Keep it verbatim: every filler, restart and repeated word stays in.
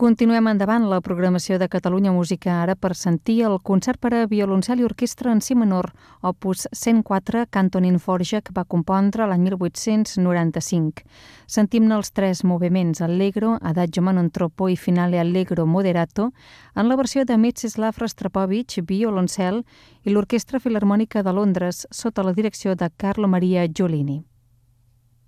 Continuem endavant la programació de Catalunya Música ara per sentir el concert per a violoncel i orquestra en si menor, opus cent quatre, Canton in Forja, que va compondre l'any mil vuit-cents noranta-cinc. Sentim-ne els tres moviments, Allegro, Adagio ma non troppo i Finale Allegro moderato, en la versió de Mstislav Rostropovich, violoncel, i l'Orquestra Filharmònica de Londres, sota la direcció de Carlo Maria Giolini.